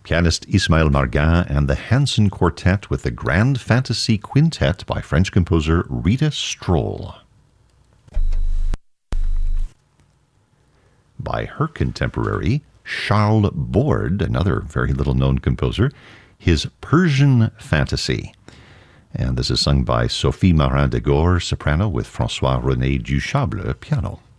Pianist Ismail Margin and the Hanson Quartet with the Grand Fantasy Quintet by French composer Rita Stroll. By her contemporary, Charles Bord, another very little-known composer, his Persian Fantasy. And this is sung by Sophie Marin de Gore, soprano, with François-René Duchable, piano.